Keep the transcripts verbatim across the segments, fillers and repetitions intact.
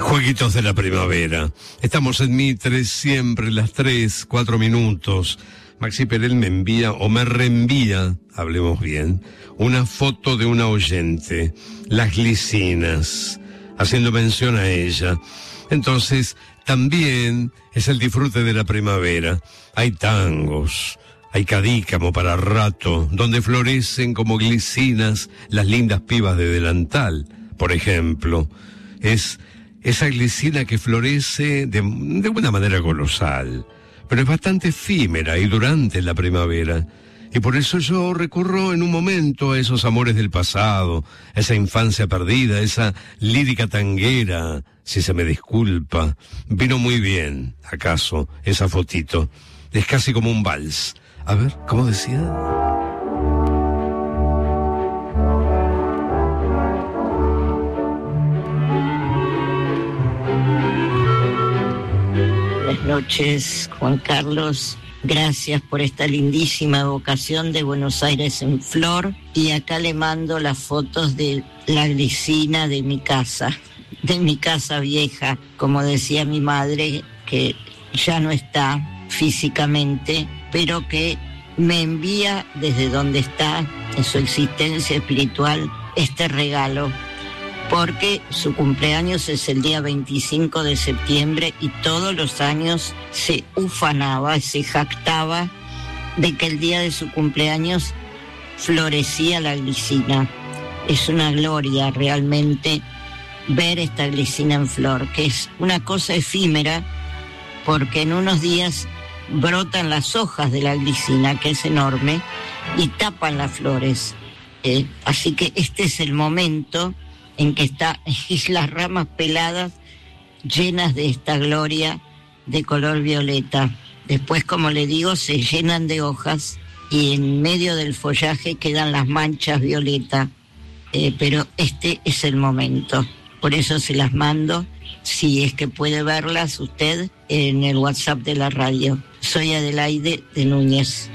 Jueguitos de la primavera. Estamos en Mitre, siempre las tres, cuatro minutos. Maxi Perel me envía, o me reenvía, hablemos bien, una foto de una oyente, Las Glicinas, haciendo mención a ella. Entonces, también es el disfrute de la primavera. Hay tangos, hay cadícamo para rato, donde florecen como glicinas las lindas pibas de delantal, por ejemplo. Es esa glicina que florece de, de una manera colosal, pero es bastante efímera y durante la primavera. Y por eso yo recurro en un momento a esos amores del pasado, a esa infancia perdida, esa lírica tanguera, si se me disculpa. Vino muy bien, acaso, esa fotito. Es casi como un vals. A ver, ¿cómo decía? Buenas noches, Juan Carlos. Gracias por esta lindísima evocación de Buenos Aires en flor. Y acá le mando las fotos de la glicina de mi casa, de mi casa vieja, como decía mi madre, que ya no está físicamente, pero que me envía desde donde está, en su existencia espiritual, este regalo. Porque su cumpleaños es el día veinticinco de septiembre y todos los años se ufanaba, se jactaba de que el día de su cumpleaños florecía la glicina. Es una gloria realmente ver esta glicina en flor, que es una cosa efímera, porque en unos días brotan las hojas de la glicina, que es enorme, y tapan las flores. Eh, así que este es el momento en que están las ramas peladas llenas de esta gloria de color violeta. Después, como le digo, se llenan de hojas y en medio del follaje quedan las manchas violeta. Eh, pero este es el momento. Por eso se las mando, si es que puede verlas usted, en el WhatsApp de la radio. Soy Adelaide de Núñez.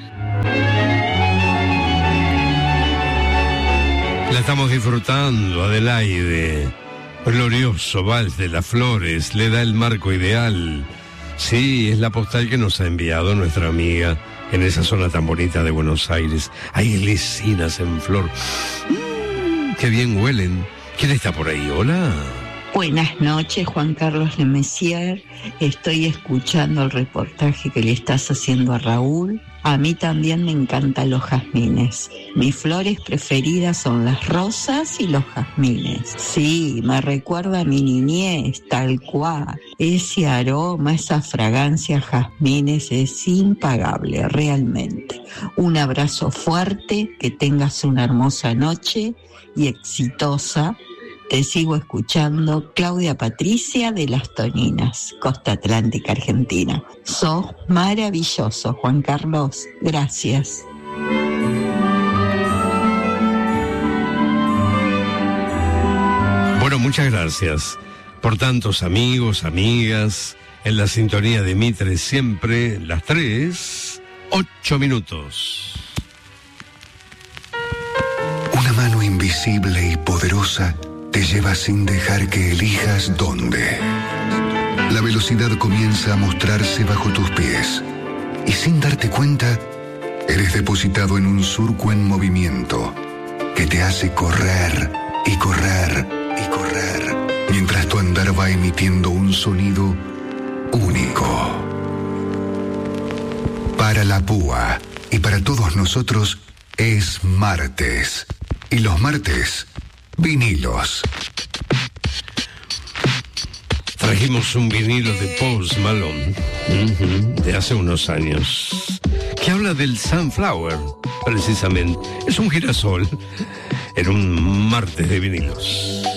La estamos disfrutando, Adelaide. Glorioso vals de las flores, le da el marco ideal. Sí, es la postal que nos ha enviado nuestra amiga en esa zona tan bonita de Buenos Aires. Hay glicinas en flor. Mm, ¡Qué bien huelen! ¿Quién está por ahí? Hola. Buenas noches, Juan Carlos Le Messier. Estoy escuchando el reportaje que le estás haciendo a Raúl. A mí también me encantan los jazmines. Mis flores preferidas son las rosas y los jazmines. Sí, me recuerda a mi niñez, tal cual. Ese aroma, esa fragancia a jazmines es impagable, realmente. Un abrazo fuerte, que tengas una hermosa noche y exitosa. Te sigo escuchando, Claudia Patricia de Las Toninas, Costa Atlántica, Argentina. Sos maravilloso, Juan Carlos. Gracias. Bueno, muchas gracias por tantos amigos, amigas, en la sintonía de Mitre siempre, las tres, ocho minutos. Una mano invisible y poderosa te lleva sin dejar que elijas dónde. La velocidad comienza a mostrarse bajo tus pies y sin darte cuenta, eres depositado en un surco en movimiento que te hace correr y correr y correr mientras tu andar va emitiendo un sonido único. Para la púa y para todos nosotros es martes. Y los martes, vinilos. Trajimos un vinilo de Post Malone, uh-huh, de hace unos años, que habla del Sunflower, precisamente. Es un girasol en un martes de vinilos.